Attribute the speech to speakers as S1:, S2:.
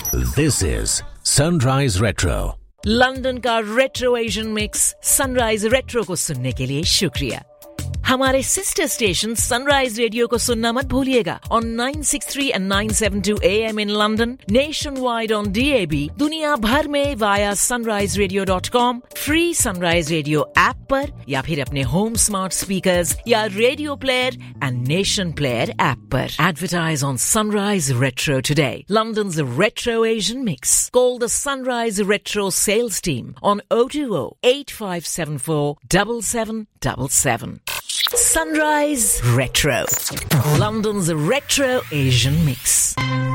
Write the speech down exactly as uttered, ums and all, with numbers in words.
S1: This is Sunrise Retro.
S2: London का retro Asian mix sunrise retro को सुनने के लिए शुक्रिया। हमारे सिस्टर स्टेशन सनराइज रेडियो को सुनना मत भूलिएगा on nine sixty-three and nine seventy-two A M in London, nationwide on D A B, दुनिया भर में via sunrise radio dot com, free Sunrise Radio app पर या फिर अपने होम स्मार्ट स्पीकर्स या radio player and nation player app पर। Advertise on Sunrise Retro today, London's retro Asian mix. Call the Sunrise Retro sales team on oh two oh, eight five seven four, seven seven seven seven. Sunrise Retro, London's retro Asian mix.